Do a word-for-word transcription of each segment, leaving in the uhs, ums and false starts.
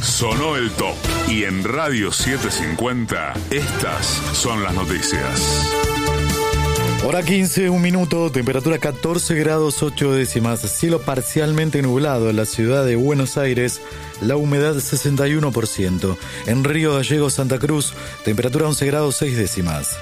Sonó el top. Y en Radio setecientos cincuenta, estas son las noticias. Hora quince, un minuto, temperatura catorce grados ocho décimas, cielo parcialmente nublado en la ciudad de Buenos Aires, la humedad sesenta y uno por ciento. En Río Gallegos, Santa Cruz, temperatura once grados seis décimas.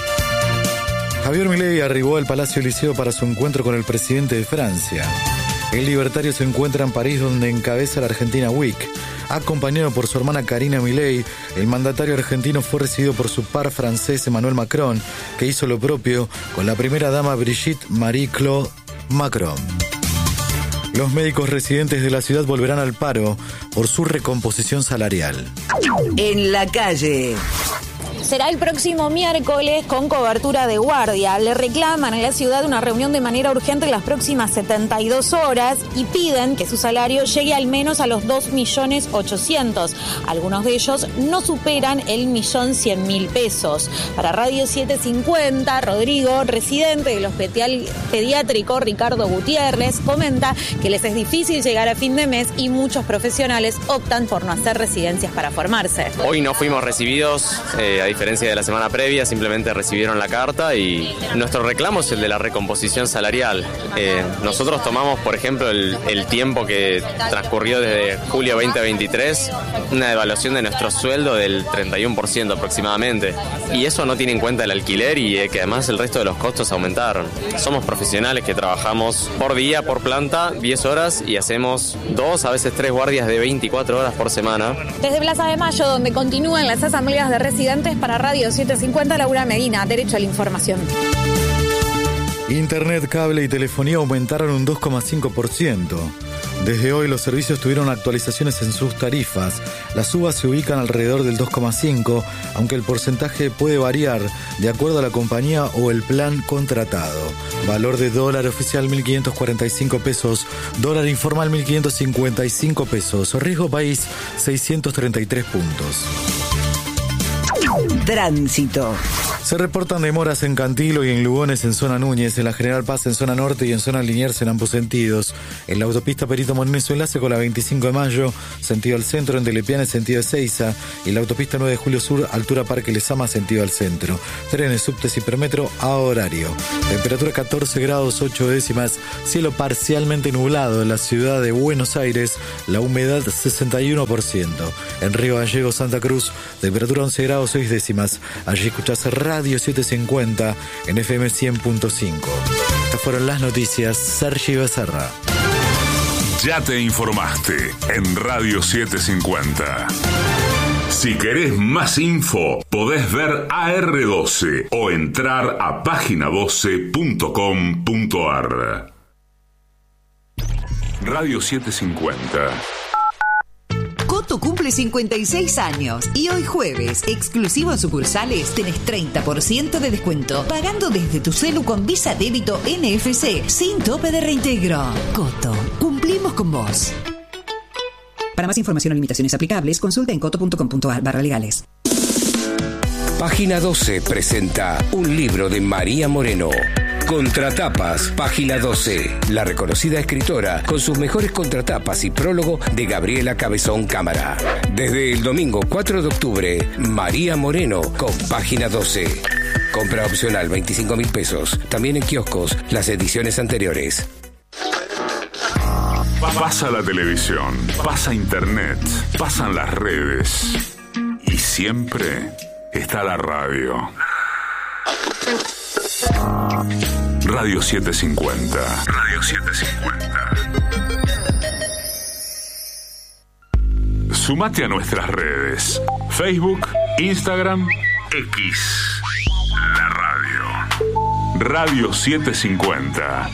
Javier Milei arribó al Palacio Eliseo para su encuentro con el presidente de Francia. El libertario se encuentra en París, donde encabeza la Argentina Week. Acompañado por su hermana Karina Milei, el mandatario argentino fue recibido por su par francés Emmanuel Macron, que hizo lo propio con la primera dama Brigitte Marie-Claude Macron. Los médicos residentes de la ciudad volverán al paro por su recomposición salarial. En la calle. Será el próximo miércoles con cobertura de guardia. Le reclaman en la ciudad una reunión de manera urgente en las próximas setenta y dos horas y piden que su salario llegue al menos a los dos millones ochocientos. Algunos de ellos no superan el millón cien mil pesos. Para Radio setecientos cincuenta, Rodrigo, residente del Hospital Pediátrico Ricardo Gutiérrez, comenta que les es difícil llegar a fin de mes y muchos profesionales optan por no hacer residencias para formarse. Hoy no fuimos recibidos, eh, a diferencia de la semana previa, simplemente recibieron la carta y nuestro reclamo es el de la recomposición salarial. Eh, nosotros tomamos, por ejemplo, el, el tiempo que transcurrió desde julio veinte veintitrés, una devaluación de nuestro sueldo del treinta y uno por ciento aproximadamente. Y eso no tiene en cuenta el alquiler y eh, que además el resto de los costos aumentaron. Somos profesionales que trabajamos por día, por planta, diez horas y hacemos dos, a veces tres guardias de veinticuatro horas por semana. Desde Plaza de Mayo, donde continúan las asambleas de residentes, para Radio setecientos cincuenta, Laura Medina, Derecho a la Información. Internet, cable y telefonía aumentaron un dos coma cinco por ciento. Desde hoy los servicios tuvieron actualizaciones en sus tarifas. Las subas se ubican alrededor del dos coma cinco por ciento, aunque el porcentaje puede variar de acuerdo a la compañía o el plan contratado. Valor de dólar oficial mil quinientos cuarenta y cinco pesos, dólar informal mil quinientos cincuenta y cinco pesos, riesgo país seiscientos treinta y tres puntos. Tránsito. Se reportan demoras en Cantilo y en Lugones en zona Núñez, en la General Paz en zona norte y en zona Liniers en ambos sentidos. En la autopista Perito Moreno su enlace con la veinticinco de mayo, sentido al centro, en Telepiane, sentido Ezeiza, y la autopista nueve de julio sur, altura Parque Lezama, sentido al centro. Trenes, subtes y permetro a horario. Temperatura catorce grados ocho décimas, cielo parcialmente nublado en la ciudad de Buenos Aires, la humedad sesenta y uno por ciento. En Río Gallegos, Santa Cruz, temperatura once grados seis décimas. Allí escuchás Radio setecientos cincuenta en F M cien punto cinco. Estas fueron las noticias. Sergi Becerra. Ya te informaste en Radio setecientos cincuenta. Si querés más info, podés ver A R doce o entrar a página doce punto com punto a r. Radio setecientos cincuenta. Coto cumple cincuenta y seis años y hoy jueves, exclusivo en sucursales, tenés treinta por ciento de descuento pagando desde tu celu con Visa Débito N F C sin tope de reintegro. Coto, cumplimos con vos. Para más información o limitaciones aplicables, consulta en coto punto com punto a r barra legales. Página doce presenta un libro de María Moreno. Contratapas, página doce. La reconocida escritora con sus mejores contratapas y prólogo de Gabriela Cabezón Cámara. Desde el domingo cuatro de octubre, María Moreno con página doce. Compra opcional veinticinco mil pesos. También en kioscos las ediciones anteriores. Pasa la televisión, pasa internet, pasan las redes y siempre está la radio. Radio setecientos cincuenta. Radio setecientos cincuenta. Sumate a nuestras redes: Facebook, Instagram, X. La radio. Radio setecientos cincuenta.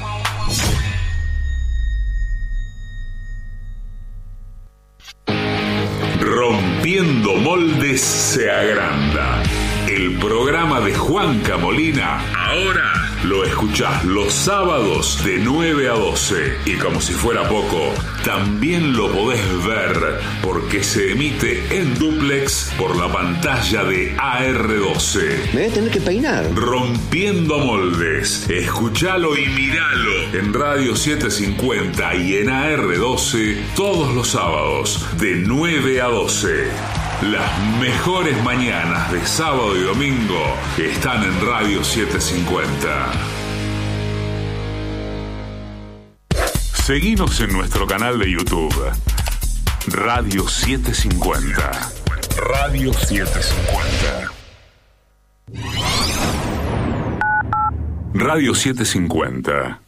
Rompiendo moldes se agranda. El programa de Juanca Molina ahora lo escuchás los sábados de nueve a doce. Y como si fuera poco, también lo podés ver porque se emite en dúplex por la pantalla de A R doce. Me voy a tener que peinar. Rompiendo moldes. Escuchalo y miralo en Radio setecientos cincuenta y en A R doce todos los sábados de nueve a doce. Las mejores mañanas de sábado y domingo están en Radio setecientos cincuenta. Seguinos en nuestro canal de YouTube, Radio setecientos cincuenta. Radio setecientos cincuenta. Radio setecientos cincuenta.